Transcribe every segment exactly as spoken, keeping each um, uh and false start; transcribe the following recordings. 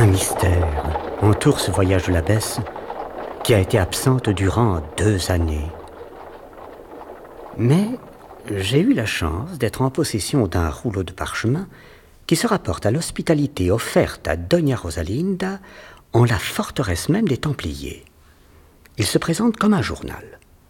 Un mystère entoure ce voyage de l'abbesse qui a été absente durant deux années. Mais j'ai eu la chance d'être en possession d'un rouleau de parchemin qui se rapporte à l'hospitalité offerte à Doña Rosalinda en la forteresse même des Templiers. Il se présente comme un journal.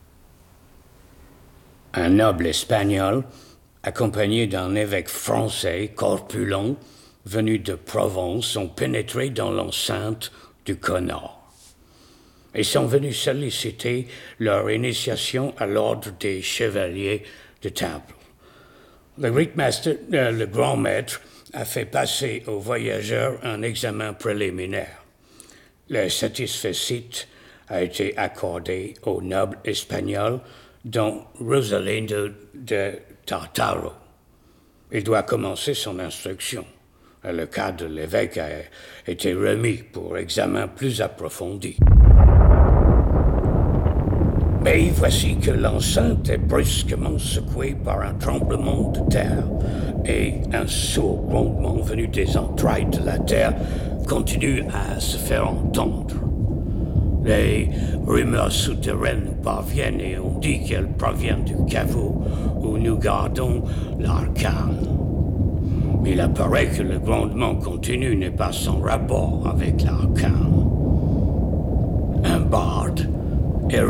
Un noble espagnol, accompagné d'un évêque français corpulent, venu de Provence, ont pénétré dans l'enceinte du Connard et sont venus solliciter leur initiation à l'ordre des chevaliers de Temple. Le Rittmaster, euh, le grand maître, a fait passer aux voyageurs un examen préliminaire. Le satisfecit a été accordé au noble espagnol, dont Rosalindo de Tartaro. Il doit commencer son instruction. Le cas de l'évêque a été remis pour examen plus approfondi. Mais voici que l'enceinte est brusquement secouée par un tremblement de terre et un sourd grondement venu des entrailles de la terre continue à se faire entendre. Les rumeurs souterraines nous parviennent et on dit qu'elles proviennent du caveau où nous gardons l'arcane. Il apparaît que le grondement continu n'est pas sans rapport avec l'arcane. Un barde